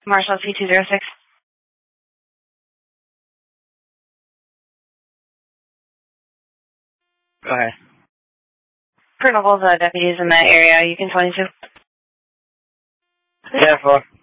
Marshall T206. Go ahead. Colonel Bull's deputies in that area. You can 22. Yeah, 4.